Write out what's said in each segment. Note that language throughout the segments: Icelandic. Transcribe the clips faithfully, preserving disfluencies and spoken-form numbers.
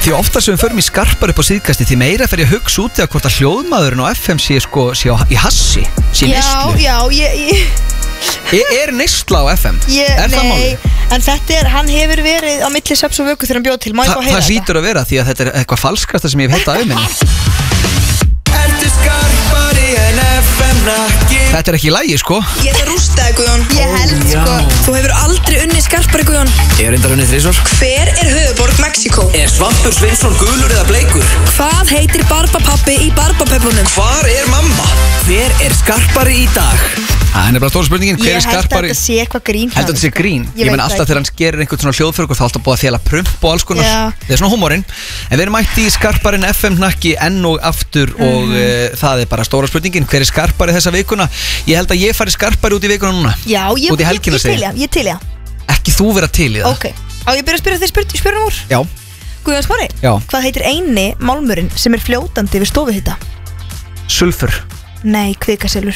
Því ofta sem við förum í skarpar upp á síðkasti, því meira fer ég að hugsa út eða hvort að hljóðmaðurinn á F M sé sko sé á, í hassi, sé Já, neyslu. já, ég, ég, Er, er neysla á F M? ég Er það Nei, málið? en þetta er, hann hefur verið á milli svefns og vöku þegar hann bjóð til. Má ég Þa, fá að heyra það hlýtur að vera því að þetta er eitthvað falskasta sem ég hef heitt að auðminni. Ertu skarpari en F M nakki? Þetta er ekki í lagi sko. Ég ætla að rústa þig, Guðjón. Ég held sko. Þú hefur aldrei unnið skarpari, Guðjón. Ég er reyndar unnið þrisvar. Hver er höfuðborg Mexíkó? Er Svampur Sveinsson gulur eða bleikur? Hvað heitir Barbapappi í Barbapöflunum? Hvar er mamma? Hver er skarpari í dag? Það er bara stóra spurningin, hver Ég er held að skarpari? þetta sé eitthvað grín. Held að þetta sé grín. Ég, Ég ég veit menn alltaf það þegar hann gerir einhvern svona hljóðförg og þá alltaf búið að fjela prump og alls konar. Já. Það er svona húmorinn. En við erum mætti í skarparinn F M hnakki enn og aftur og uh, það er bara stóra spurningin, hver er skarpari þessa vikuna? Ég held að ég fari skarpari út í vikuna núna. Já, ég, Út í ég, helgina, ég, segi til ég. ég, ég til ég. Ekki þú vera til í það. Ok, á ég byrja að spyrja þig spyr, spyrjum úr. Já. Guðjón Smári, Já. hvað heitir eini málmurinn sem er fljótandi við stofuhita? Sulfur. Nei, kvikasilfur.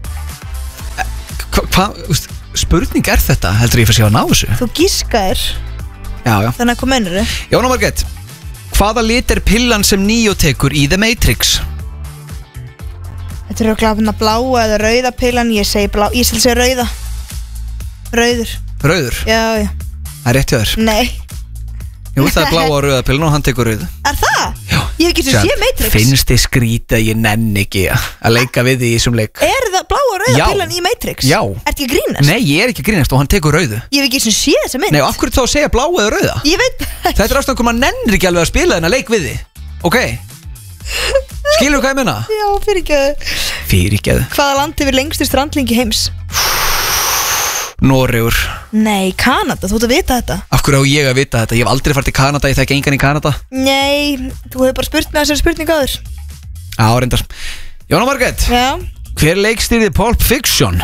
Hva, hva, úst, spurning er þetta? Heldur ég fyrir að sé að ná þessu? Þú gískaðir, Já, já. þannig að hvað meinur þau? Jóna Margrét, hvaða lit er pillan sem Neo tekur í The Matrix? Þetta er örugglega bláa eða rauða pillan. Ég segi blá, ég skal segja rauða. Rauður. Rauður. Já, já. Það er rétt hjá þér. Nei. Jú, það er bláa og rauða pillan og hann tekur rauðu. Er það? Já. Ég hef ekki sem sé Matrix. Finnst þið skrítið að ég nenni ekki að leika við því í þessum leik? Er það bláa og rauða Já. pillan í Matrix? Já. Ertu ekki að grínast? Nei, ég er ekki að grínast og hann tekur rauðu. Ég hef ekki sem sé þessa mynd. Nei, og af hverju þá að segja bláa eða rauða? Ég veit Þetta er ástæðan hvað maður nennir ekki alveg að spila þennan leik við því. Ok? Skilur hvað ég meina? Já, fyrirgeðu. Fyrirgeðu. Hvaða land hefur lengstu strandlingi heims? Noregur. Nei, Kanada, þú ert að vita þetta. Af hverju á ég að vita þetta? Ég hef aldrei farið til Kanada, ég þekki engan í Kanada. Nei, þú hefur bara spurt með þessari spurningu áður. Já, reyndar. Jóna Margrét, Já. hver leikstýrði Pulp Fiction?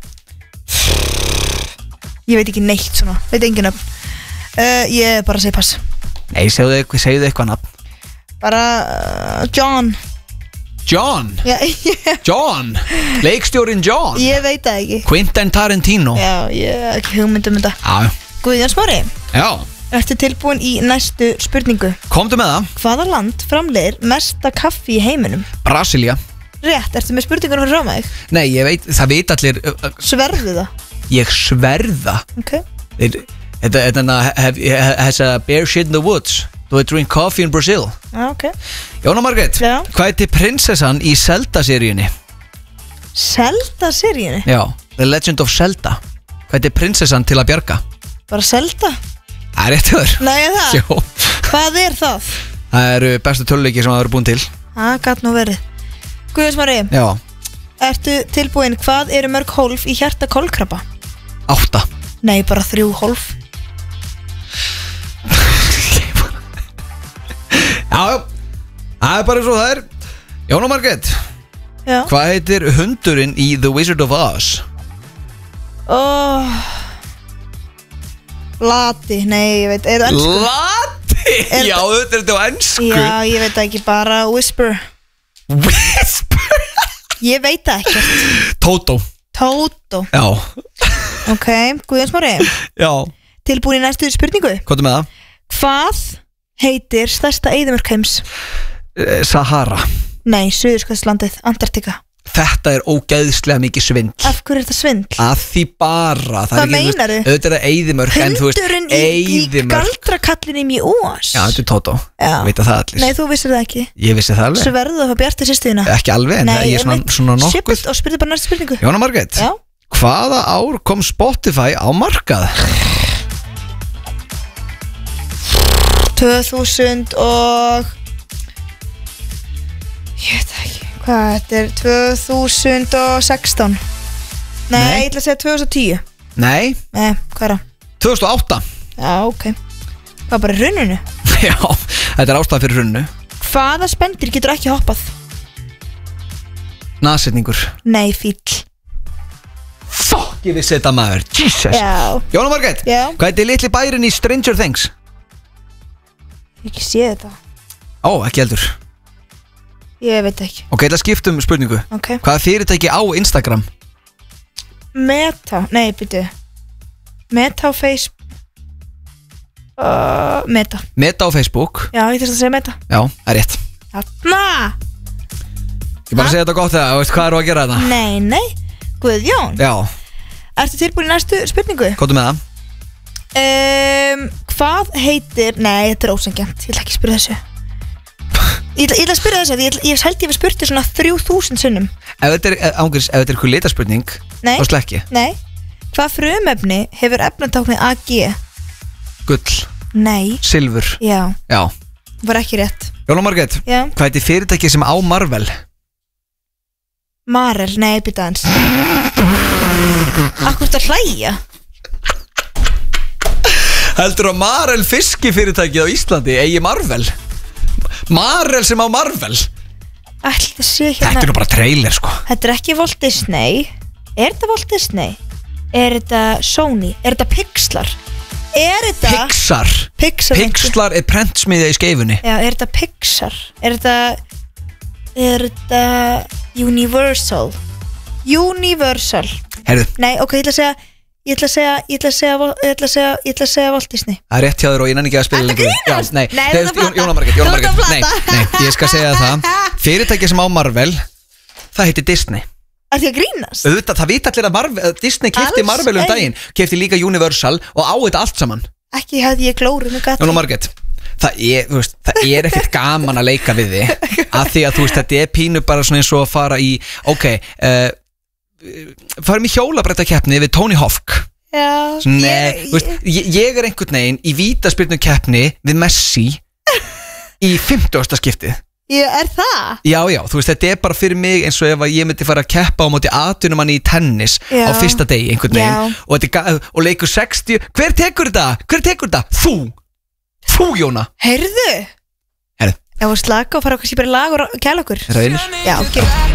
Ég veit ekki neitt svona, veit engin nöfn. uh, Ég bara segi pass. Nei, segðu eitthvað, segðu eitthvað nafn. Bara uh, John. John. Já, ég, John. Leikstjórin John. ég veit það ekki. Quentin Tarantino. Já, ég hef ekki hugmynd um þetta. Já. Guðjón Smári, Já. ertu tilbúin í næstu spurningu? Komdu með það. Hvaða land framleiðir mesta kaffi í heiminum? Brasilia. Rétt, ertu með spurningur fyrir ráma þig? Nei, ég veit, það veit allir uh, uh, Sverðu það. Ég sverða. Ok. Þeir- Þetta þetta have- has a bear shit in the woods. Do I drink coffee in Brazil? Já, ok. Jóna Margrét, Já. hvað heitir prinsessan í Zelda-seríunni? Zelda-seríunni? Já, The Legend of Zelda. Hvað heitir prinsessan til að bjarga? Bara Zelda? Það er rétt höður. Nei, er það? Jó. Hvað er það? Það eru bestu töluleiki sem það eru búin til. Það gæti nú verið. Guðjón Smári, Já, ertu tilbúin, hvað eru mörg hólf í hjarta kolkrabba? átta. Nei, bara þrjú hólf. Já, já, það er bara eins og það er. Jóna Margrét, Já. hvað heitir hundurinn í The Wizard of Oz? Oh. Lati, nei, ég veit, er það ennsku? Lati? Er Já, þetta er þetta á ennsku. Já, ég veit það ekki, bara Whisper. Whisper. Ég veit það ekki. Tótó. Tótó. Já. Ok, Guðjón Smári, Já. tilbúin í næstu spurningu. Hvað er með það? Hvað heitir stærsta eyðimörk heims? Eh, Sahara. Nei, Suðurskautslandið, Antartika. Þetta er ógeðslega mikið svindl. Af hverju er þetta svindl? Að því bara það Hvað er ekki, þú meinarðu? veist, auðvitað er það eyðimörk en þú veist, Hundurinn í, í eyðimörk. galdrakallinum í Ós. Já, þetta er Tótó. Já. Veit að það allir. Nei, þú vissir það ekki. Ég vissi það alveg. Sverðu það að bjarta sýstuðina. Ekki alveg, en það- ég er svona, svona nokkuð. Sjöpult og spurði bara næstu spurningu. Jóna Margrét, Já. hvaða ár kom Spotify á markað? tvö þúsund og Ég veit það ekki. Hvað, þetta er tvö þúsund og sextán. Nei, Nei. ég ætla að segja tvö þúsund og tíu. Nei, Nei, hvað er það? tvö þúsund og átta. Já, ok. Hvað, bara runnunu? Já, þetta er ástæða fyrir runnu. Hvaða spendir getur ekki hoppað? Nasetningur. Nei, fíll. Fuck, ég vissi þetta maður. Jesus. Já. Jóna Margrét, Já. hvað heitir litli bærin í Stranger Things? Ég ekki sé þetta. Ó, ekki heldur. Ég veit ekki. Ok, það skiptum spurningu. Ok. Hvaða fyrirtæki á Instagram? Meta, nei, byrju. Meta á Facebook. uh, Meta. Meta á Facebook. Já, ég þess að segja Meta. Já, það er rétt. Þarna. Ég bara segja þetta gott þegar, veist hvað er að gera þetta? Nei, nei, Guðjón. Já. Ertu tilbúin í næstu spurningu? Kóttu með það. Um, hvað heitir... Nei, þetta er ósanngjarnt, ég ætla ekki að spyrja þessu. Ég ætla, ég ætla að spyrja þessu, ég, ég held ég við spurt þér svona þrjú þúsund sinnum. Ef þetta er, ángurs, ef þetta er eitthvað litarspurning, Nei. þá slekki. Nei. Hvað frumefni hefur efnatáknið A G? Gull, Nei. silfur. Já, Já. var ekki rétt. Jóna Margrét, Já. hvað heitir fyrirtæki sem á Marvel? Marel, nei, býta hans. Akkur þetta hlæja? Heldur að Marel fiskifyrirtækið á Íslandi eigi Marvel? Marel sem á Marvel? Ætli þetta sé hérna. Þetta er nú bara trailer sko. Þetta er ekki Walt Disney. Er þetta Walt Disney? Er þetta Sony? Er þetta Pixar? Er þetta Pixar. Pixar Pixar er prentsmiðja í skeifunni. Já, er þetta Pixar? Er þetta Er þetta Universal? Universal. Herðu, Nei, ok, ég ætla að segja Ég ætla að segja Ég ætla að segja Ég ætla að segja Ég ætla að segja Walt Disney. það er rétt hjá þér og ég nenni ekki að spila Ertu að lengur. grínast? Já, nei, Nei, Nei, þú ert að plata. Jóna Margrét, Jóna Þú ert Margrét. að Nei, plata. nei, ég skal segja það. Fyrirtæki sem á Marvel, það heitir Disney. Er því að grínast? Auðvitað, það vita allir að Marvel, að Disney kefti Alls Marvel um ei. daginn, kefti líka Universal og á þetta allt saman. Ekki hefði ég glóru með gati. Jóna Margrét, það er, þú veist, það er ekkert gaman að leika við þig, af því að þú veist, þetta er pínu bara svona eins og að fara í, ok, uh, farum í hjólabrettakeppni við Tony Hawk. Já. Nei, ég, þú veist, ég, ég er einhvern veginn í vítaspyrnukeppni við Messi í fimmtugasta skiptið. Ég er það. Já, já, þú veist, þetta er bara fyrir mig eins og ef að ég myndi fara að keppa á móti atvinnumanni í tennis Já. á fyrsta degi einhvern veginn Já. og, þetta er ga- og leikur sextíu. Hver tekur þetta? Hver tekur þetta? Þú! Þú, Jóna! Heyrðu. Herðu, Ef við slaka og fara okkur sér bara í lag og kæla okkur. er það vinur? Já, ok.